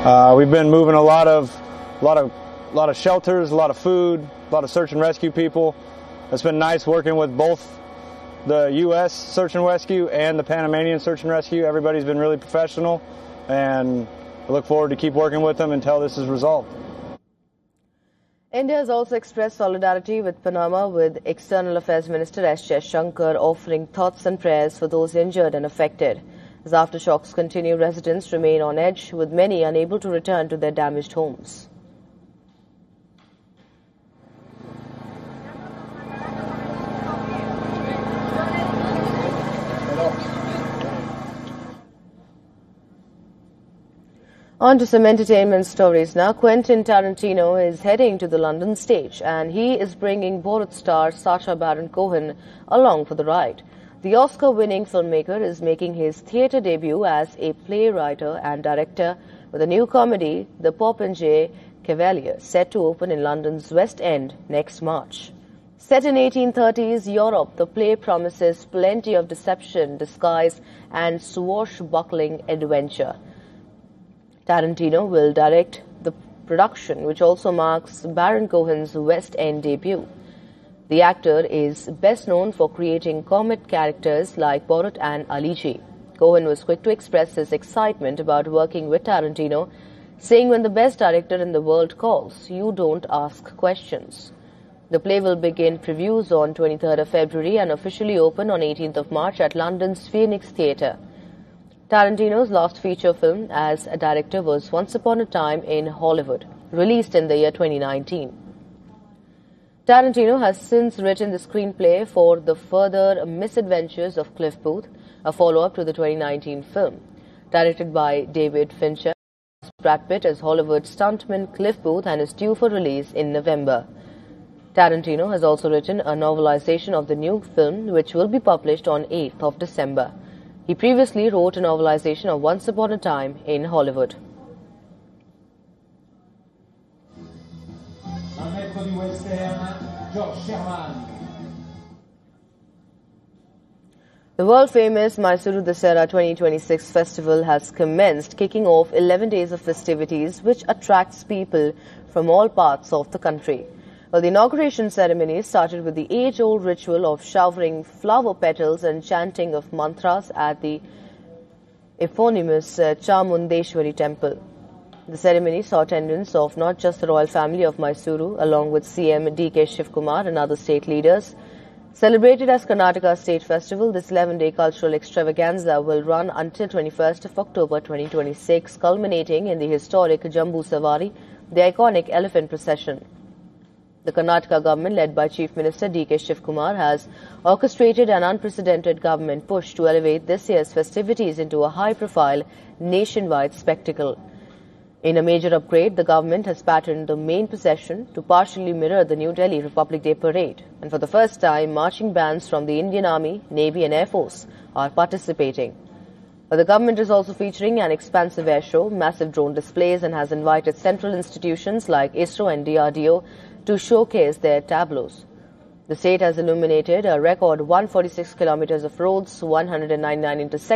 We've been moving a lot of shelters, a lot of food, a lot of search and rescue people. It's been nice working with both the U.S. Search and Rescue and the Panamanian Search and Rescue. Everybody's been really professional, and I look forward to keep working with them until this is resolved. India has also expressed solidarity with Panama, with External Affairs Minister S. Jaishankar offering thoughts and prayers for those injured and affected. As aftershocks continue, residents remain on edge, with many unable to return to their damaged homes. On to some entertainment stories now. Quentin Tarantino is heading to the London stage, and he is bringing Borat star Sacha Baron Cohen along for the ride. The Oscar-winning filmmaker is making his theatre debut as a playwright and director with a new comedy, The Popinjay Cavalier, set to open in London's West End next March. Set in 1830s Europe, the play promises plenty of deception, disguise and swashbuckling adventure. Tarantino will direct the production, which also marks Baron Cohen's West End debut. The actor is best known for creating comic characters like Borat and Ali G. Cohen was quick to express his excitement about working with Tarantino, saying, "When the best director in the world calls, you don't ask questions." The play will begin previews on 23rd of February and officially open on 18th of March at London's Phoenix Theatre. Tarantino's last feature film as a director was Once Upon a Time in Hollywood, released in the year 2019. Tarantino has since written the screenplay for The Further Misadventures of Cliff Booth, a follow-up to the 2019 film. Directed by David Fincher, Brad Pitt as Hollywood stuntman Cliff Booth and is due for release in November. Tarantino has also written a novelization of the new film, which will be published on 8th of December. He previously wrote a novelization of Once Upon a Time in Hollywood. The world-famous Mysuru Dasara 2026 festival has commenced, kicking off 11 days of festivities which attracts people from all parts of the country. Well, the inauguration ceremony started with the age-old ritual of showering flower petals and chanting of mantras at the eponymous Chamundeshwari temple. The ceremony saw attendance of not just the royal family of Mysuru, along with CM D.K. Shivkumar and other state leaders. Celebrated as Karnataka State Festival, this 11-day cultural extravaganza will run until 21st of October 2026, culminating in the historic Jambu Savari, the iconic elephant procession. The Karnataka government, led by Chief Minister D.K. Shivkumar, has orchestrated an unprecedented government push to elevate this year's festivities into a high-profile, nationwide spectacle. In a major upgrade, the government has patterned the main procession to partially mirror the New Delhi Republic Day parade. And for the first time, marching bands from the Indian Army, Navy and Air Force are participating. But the government is also featuring an expansive air show, massive drone displays, and has invited central institutions like ISRO and DRDO to showcase their tableaus. The state has illuminated a record 146 kilometers of roads, 199 intersections,